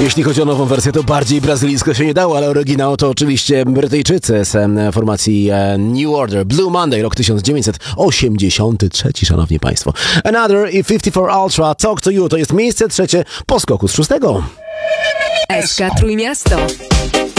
Jeśli chodzi o nową wersję, to bardziej brazylijsko się nie dało, ale oryginał to oczywiście Brytyjczycy z formacji New Order. Blue Monday, rok 1983, szanowni państwo. Another i 54 Ultra, Talk to You, to jest miejsce trzecie po skoku z 6. SK Trójmiasto.